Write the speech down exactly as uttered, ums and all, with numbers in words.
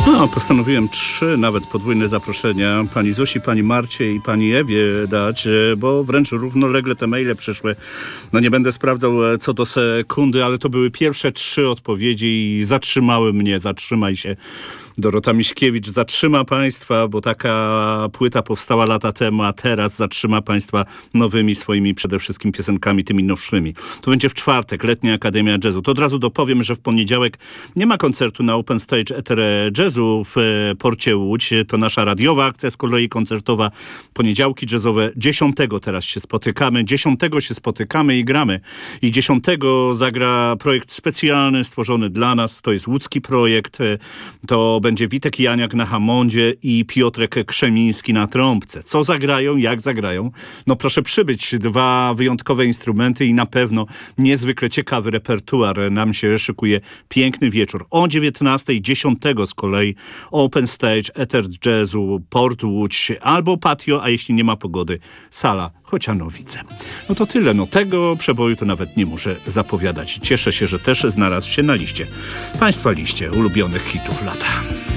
No, postanowiłem trzy, nawet podwójne zaproszenia pani Zosi, pani Marcie i pani Ewie dać, bo wręcz równolegle te maile przyszły. No nie będę sprawdzał co do sekundy, ale to były pierwsze trzy odpowiedzi i zatrzymały mnie. Zatrzymaj się. Dorota Miśkiewicz zatrzyma państwa, bo taka płyta powstała lata temu, a teraz zatrzyma państwa nowymi swoimi przede wszystkim piosenkami, tymi nowszymi. To będzie w czwartek, Letnia Akademia Jazzu. To od razu dopowiem, że w poniedziałek nie ma koncertu na Open Stage Ether Jazzu w Porcie Łódź. To nasza radiowa akcja, z kolei koncertowa. Poniedziałki jazzowe. Dziesiątego teraz się spotykamy. Dziesiątego się spotykamy i gramy. I dziesiątego zagra projekt specjalny stworzony dla nas. To jest łódzki projekt. To będzie Witek Janiak na hamondzie i Piotrek Krzemiński na trąbce. Co zagrają, jak zagrają? No proszę przybyć. Dwa wyjątkowe instrumenty i na pewno niezwykle ciekawy repertuar. Nam się szykuje piękny wieczór. O dziewiętnastej dziesiątego z kolei Open Stage Ether Jazzu Port Łódź albo patio, a jeśli nie ma pogody, sala Chocianowice. No to tyle. No tego przeboju to nawet nie muszę zapowiadać. Cieszę się, że też znalazł się na liście. Państwa liście ulubionych hitów lata.